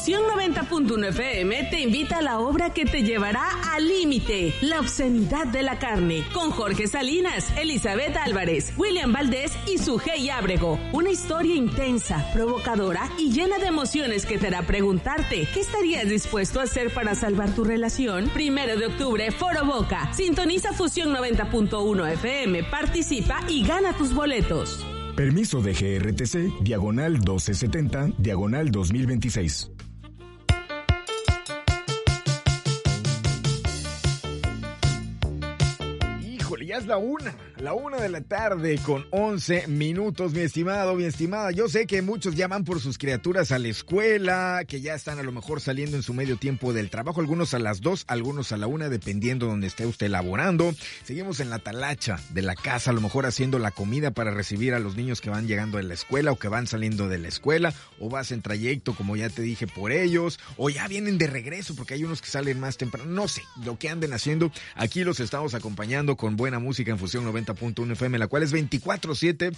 Fusión 90.1 FM te invita a la obra que te llevará al límite, La obscenidad de la carne, con Jorge Salinas, Elizabeth Álvarez, William Valdés y Sujei Ábrego. Una historia intensa, provocadora y llena de emociones que te hará preguntarte ¿qué estarías dispuesto a hacer para salvar tu relación? 1 de octubre, Foro Boca. Sintoniza Fusión 90.1 FM, participa y gana tus boletos. Permiso de GRTC, diagonal 1270, diagonal 2026. Híjole, ya es la una de la tarde con 11 minutos, mi estimado, mi estimada. Yo sé que muchos ya van por sus criaturas a la escuela, que ya están a lo mejor saliendo en su medio tiempo del trabajo, algunos a las 2, algunos a la 1, dependiendo donde esté usted laborando. Seguimos en la talacha de la casa, a lo mejor haciendo la comida para recibir a los niños que van llegando de la escuela o que van saliendo de la escuela, o vas en trayecto, como ya te dije, por ellos, o ya vienen de regreso, porque hay unos que salen más temprano. No sé, lo que anden haciendo, aquí los estamos acompañando con buena música en Fusión 90.1 FM, la cual es 24/7,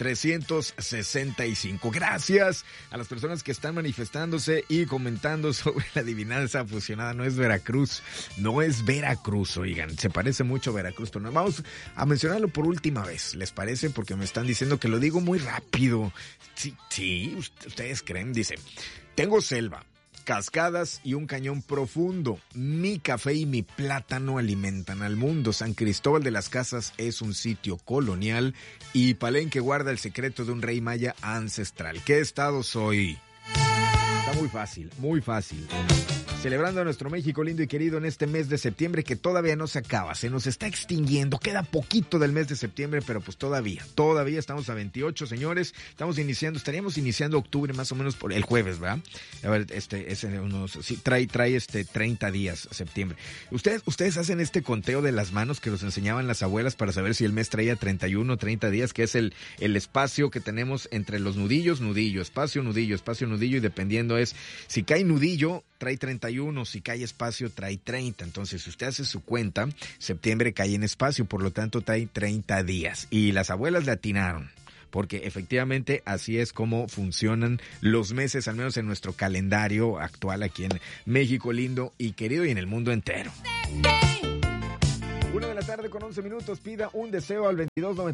365. Gracias a las personas que están manifestándose y comentando sobre la adivinanza fusionada. No es Veracruz, oigan, se parece mucho a Veracruz, pero no, vamos a mencionarlo por última vez, ¿les parece? Porque me están diciendo que lo digo muy rápido. Sí, ustedes creen, dice, tengo selva, cascadas y un cañón profundo. Mi café y mi plátano alimentan al mundo. San Cristóbal de las Casas es un sitio colonial y Palenque guarda el secreto de un rey maya ancestral. ¿Qué estado soy? Está muy fácil, muy fácil. Celebrando a nuestro México lindo y querido en este mes de septiembre que todavía no se acaba, se nos está extinguiendo, queda poquito del mes de septiembre, pero pues todavía estamos a 28, señores, estaríamos iniciando octubre más o menos por el jueves, ¿verdad? A ver, trae 30 días septiembre. Ustedes hacen este conteo de las manos que nos enseñaban las abuelas para saber si el mes traía 31, 30 días, que es el espacio que tenemos entre los nudillos, espacio, nudillo, y dependiendo es, si cae nudillo, trae 31, si cae espacio, trae 30. Entonces, si usted hace su cuenta, septiembre cae en espacio, por lo tanto, trae 30 días. Y las abuelas le atinaron, porque efectivamente así es como funcionan los meses, al menos en nuestro calendario actual aquí en México lindo y querido y en el mundo entero. 1 de la tarde con 11 minutos, pida un deseo al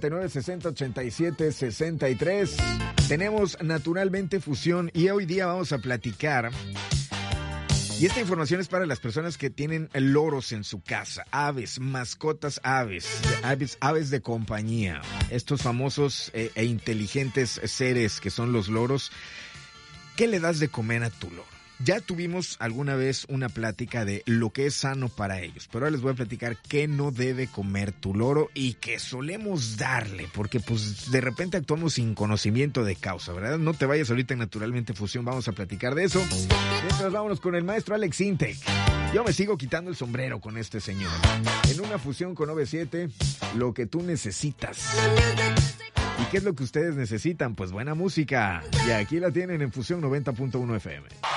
2299-6087-63. Tenemos naturalmente fusión y hoy día vamos a platicar. Y esta información es para las personas que tienen loros en su casa, aves, mascotas aves de compañía. Estos famosos e inteligentes seres que son los loros. ¿Qué le das de comer a tu loro? Ya tuvimos alguna vez una plática de lo que es sano para ellos, pero ahora les voy a platicar qué no debe comer tu loro y qué solemos darle, porque pues de repente actuamos sin conocimiento de causa, ¿verdad? No te vayas ahorita en Naturalmente Fusión, vamos a platicar de eso. Mientras vámonos con el maestro Alex Intec. Yo me sigo quitando el sombrero con este señor. En una fusión con OV7, lo que tú necesitas. ¿Y qué es lo que ustedes necesitan? Pues buena música. Y aquí la tienen en Fusión 90.1 FM.